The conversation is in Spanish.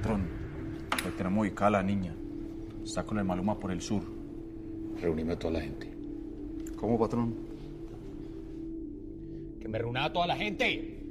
Patrón, hoy tenemos ubicada a la niña. Está con el Maluma por el sur. Reunime a toda la gente. ¿Cómo, patrón? Que me reúna a toda la gente.